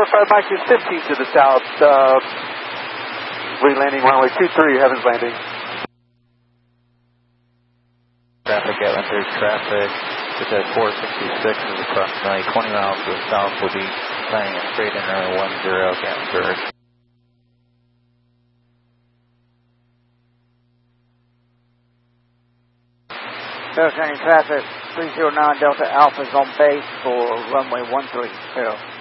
5 Mike is 15 to the south, re-landing runway 23, Heavens Landing. Traffic, Gatlinburg, there's traffic. It's at 466 is approximately 20 miles to the south. Will be landing at straight in runway 10, Gatlinburg. Delta traffic 309 Delta Alpha is on base for runway 13.